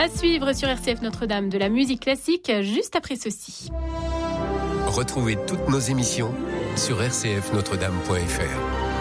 À suivre sur RCF Notre-Dame de la musique classique, juste après ceci. Retrouvez toutes nos émissions sur rcfnotredame.fr.